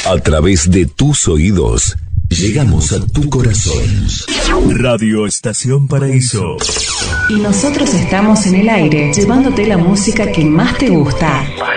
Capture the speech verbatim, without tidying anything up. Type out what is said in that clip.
A través de tus oídos, llegamos a tu corazón. Radio Estación Paraíso. Y nosotros estamos en el aire, llevándote la música que más te gusta.